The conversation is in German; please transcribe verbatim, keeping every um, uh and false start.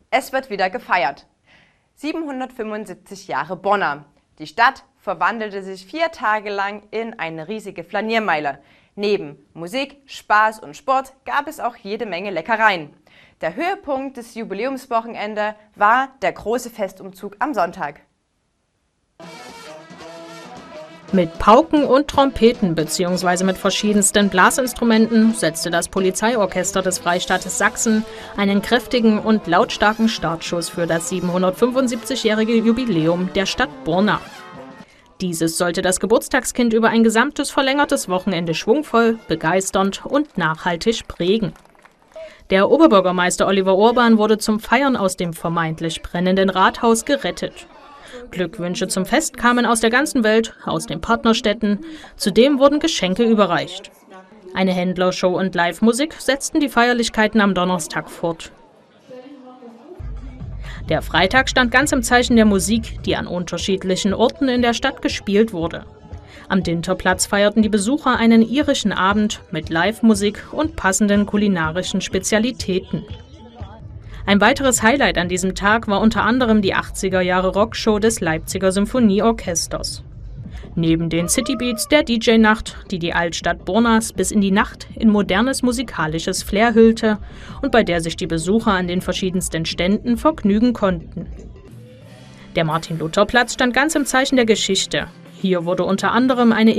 Es wird wieder gefeiert. siebenhundertfünfundsiebzig Jahre Bonner. Die Stadt verwandelte sich vier Tage lang in eine riesige Flaniermeile. Neben Musik, Spaß und Sport gab es auch jede Menge Leckereien. Der Höhepunkt des Jubiläumswochenende war der große Festumzug am Sonntag. Mit Pauken und Trompeten bzw. mit verschiedensten Blasinstrumenten setzte das Polizeiorchester des Freistaates Sachsen einen kräftigen und lautstarken Startschuss für das siebenhundertfünfundsiebzigjährige Jubiläum der Stadt Borna. Dieses sollte das Geburtstagskind über ein gesamtes verlängertes Wochenende schwungvoll, begeisternd und nachhaltig prägen. Der Oberbürgermeister Oliver Urban wurde zum Feiern aus dem vermeintlich brennenden Rathaus gerettet. Glückwünsche zum Fest kamen aus der ganzen Welt, aus den Partnerstädten. Zudem wurden Geschenke überreicht. Eine Händlershow und Live-Musik setzten die Feierlichkeiten am Donnerstag fort. Der Freitag stand ganz im Zeichen der Musik, die an unterschiedlichen Orten in der Stadt gespielt wurde. Am Dinterplatz feierten die Besucher einen irischen Abend mit Live-Musik und passenden kulinarischen Spezialitäten. Ein weiteres Highlight an diesem Tag war unter anderem die achtziger-Jahre-Rockshow des Leipziger Symphonieorchesters. Neben den Citybeats der D J-Nacht, die die Altstadt Bornas bis in die Nacht in modernes musikalisches Flair hüllte und bei der sich die Besucher an den verschiedensten Ständen vergnügen konnten. Der Martin-Luther-Platz stand ganz im Zeichen der Geschichte. Hier wurde unter anderem eine